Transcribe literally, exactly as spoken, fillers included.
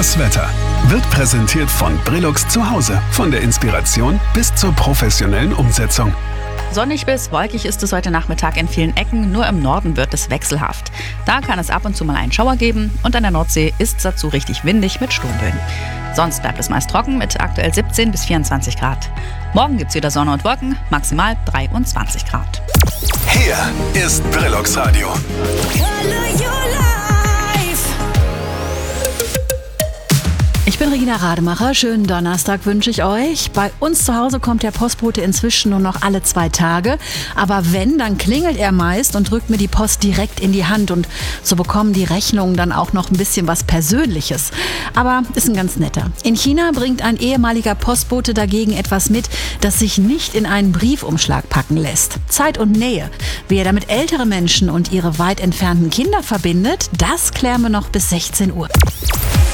Das Wetter wird präsentiert von Brillux zu Hause. Von der Inspiration bis zur professionellen Umsetzung. Sonnig bis wolkig ist es heute Nachmittag in vielen Ecken, nur im Norden wird es wechselhaft. Da kann es ab und zu mal einen Schauer geben und an der Nordsee ist es dazu richtig windig mit Sturmböen. Sonst bleibt es meist trocken mit aktuell siebzehn bis vierundzwanzig Grad. Morgen gibt es wieder Sonne und Wolken, maximal dreiundzwanzig Grad. Hier ist Brillux Radio. Ich bin Regina Rademacher, schönen Donnerstag wünsche ich euch. Bei uns zu Hause kommt der Postbote inzwischen nur noch alle zwei Tage. Aber wenn, dann klingelt er meist und drückt mir die Post direkt in die Hand. Und so bekommen die Rechnungen dann auch noch ein bisschen was Persönliches. Aber ist ein ganz netter. In China bringt ein ehemaliger Postbote dagegen etwas mit, das sich nicht in einen Briefumschlag packen lässt. Zeit und Nähe. Wie er damit ältere Menschen und ihre weit entfernten Kinder verbindet, das klären wir noch bis sechzehn Uhr.